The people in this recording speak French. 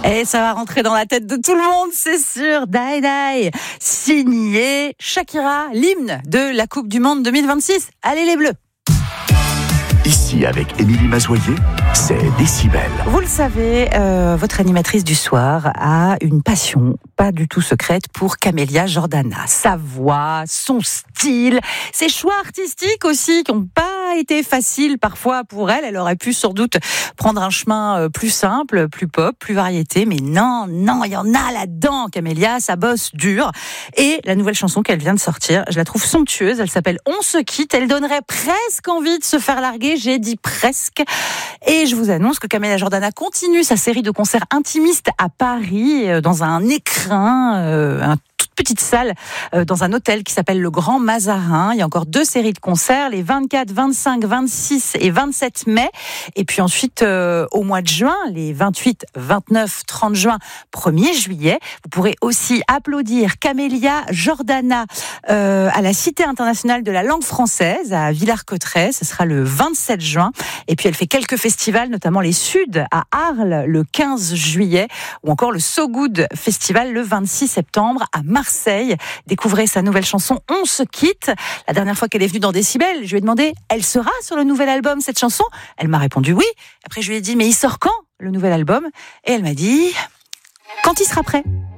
Et ça va rentrer dans la tête de tout le monde, c'est sûr. Die Die, signé Shakira, l'hymne de la Coupe du Monde 2026. Allez les Bleus. Ici, avec Émilie Mazoyer, c'est Décibel. Vous le savez, votre animatrice du soir a une passion pas du tout secrète pour Camélia Jordana. Sa voix, son style, ses choix artistiques aussi qui n'ont pas été faciles parfois pour elle. Elle aurait pu sans doute prendre un chemin plus simple, plus pop, plus variété. Mais non, il y en a là-dedans, Camélia, ça bosse dur. Et la nouvelle chanson qu'elle vient de sortir, je la trouve somptueuse. Elle s'appelle On se quitte. Elle donnerait presque envie de se faire larguer. J'ai dit presque. Et je vous annonce que Camélia Jordana continue sa série de concerts intimistes à Paris, dans un écrin, toute petite salle dans un hôtel qui s'appelle le Grand Mazarin. Il y a encore 2 séries de concerts, les 24, 25, 26 et 27 mai. Et puis ensuite, au mois de juin, les 28, 29, 30 juin, 1er juillet, vous pourrez aussi applaudir Camélia Jordana à la Cité internationale de la langue française à Villars-Cotterêts. Ce sera le 27 juin. Et puis elle fait quelques festivals, notamment les Suds à Arles le 15 juillet ou encore le So Good Festival le 26 septembre à Marseille. Découvrez sa nouvelle chanson On se quitte. La dernière fois qu'elle est venue dans Décibel, je lui ai demandé, elle sera sur le nouvel album cette chanson? Elle m'a répondu oui. Après je lui ai dit, mais il sort quand le nouvel album? Et elle m'a dit, quand il sera prêt.